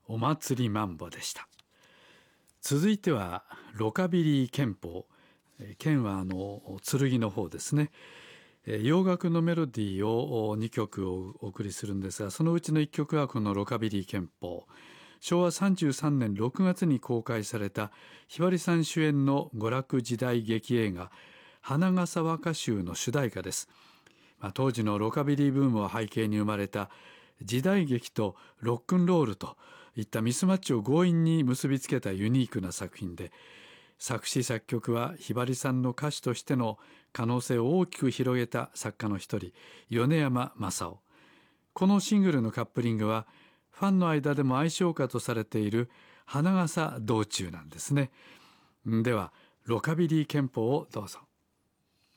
お祭りマンボでした。続いてはロカビリー憲法。憲は剣の方ですね。洋楽のメロディーを2曲をお送りするんですが、そのうちの1曲はこのロカビリー憲法。昭和33年6月に公開されたひばりさん主演の娯楽時代劇映画花笠和歌集の主題歌です。当時のロカビリーブームを背景に生まれた時代劇とロックンロールといったミスマッチを強引に結びつけたユニークな作品で、作詞作曲はひばりさんの歌手としての可能性を大きく広げた作家の一人、米山正夫。このシングルのカップリングはファンの間でも愛称歌とされている花笠道中なんですね。ではロカビリー憲法をどうぞ。